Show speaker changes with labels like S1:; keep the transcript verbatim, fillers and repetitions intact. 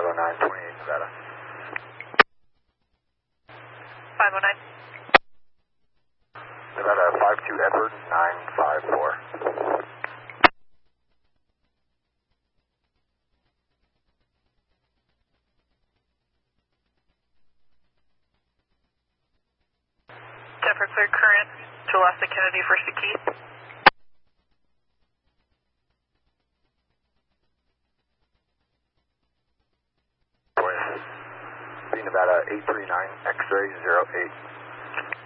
S1: five oh nine, twenty-eight Nevada.
S2: five oh nine.
S1: Nevada five two Edward, nine five four.
S2: Denver clear current to Alaska Kennedy for Keith.
S1: Nevada eight three nine X-ray zero eight.